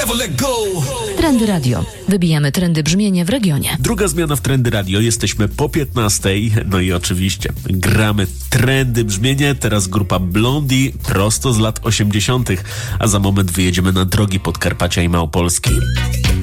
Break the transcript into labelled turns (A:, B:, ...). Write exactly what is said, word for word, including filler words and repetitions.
A: Trendy Radio. Wybijamy trendy brzmienia w regionie.
B: Druga zmiana w Trendy Radio. Jesteśmy po piętnastej. No i oczywiście gramy trendy brzmienie. Teraz grupa Blondie prosto z lat osiemdziesiątych. A za moment wyjedziemy na drogi Podkarpacia i Małopolski.